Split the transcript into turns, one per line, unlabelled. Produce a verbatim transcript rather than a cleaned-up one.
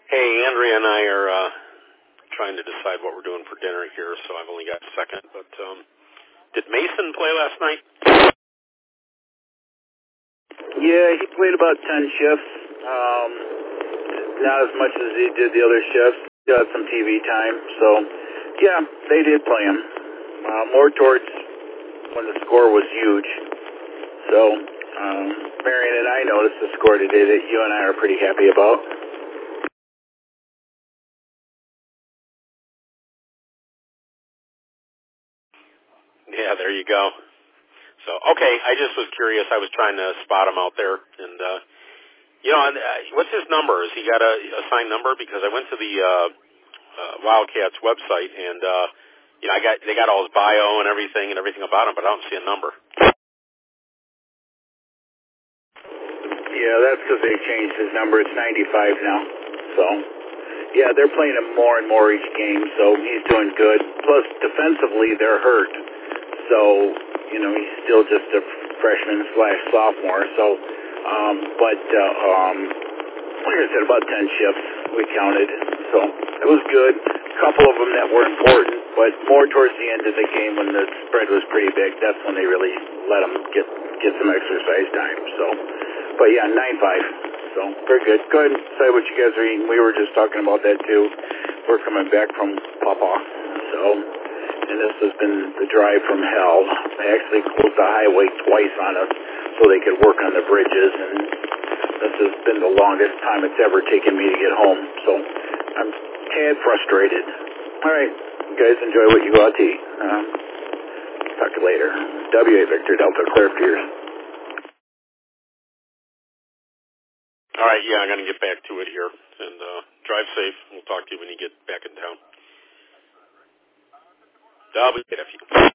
Hey, Andrea and I are uh, trying to decide what we're doing for dinner here, so I've only got a second. But um, did Mason play last night?
Yeah, he played about ten shifts. Um, not as much as he did the other shifts. Got some T V time, so yeah, they did play him. Uh, more towards when the score was huge. So um, Marion and I noticed the score today that you and I are pretty happy about.
Yeah, there you go. So, okay, I just was curious. I was trying to spot him out there. And, uh, you know, and, uh, what's his number? Has he got a assigned number? Because I went to the uh, uh, Wildcats website, and, uh, you know, I got they got all his bio and everything and everything about him, but I don't see a number.
Yeah, that's because they changed his number. It's ninety-five now. So, yeah, they're playing him more and more each game, so he's doing good. Plus, defensively, they're hurt. So, you know, he's still just a freshman slash sophomore. So, um, but, uh, um, like I said, about ten shifts we counted. So, it was good. A couple of them that were important, but more towards the end of the game when the spread was pretty big, that's when they really let them get, get some exercise time. So, but yeah, nine five. So, very good. Go ahead and say what you guys are eating. We were just talking about that too. We're coming back from Papa. So, and this has been the drive from hell. They actually closed the highway twice on us so they could work on the bridges, and this has been the longest time it's ever taken me to get home. So, I'm tad frustrated. All right, you guys enjoy what you go out to eat. Um, talk to you later. W A Victor Delta Claire Pierce.
All right, yeah, I'm going to get back to it here. And uh, drive safe. We'll talk to you when you get back in town. W A F U.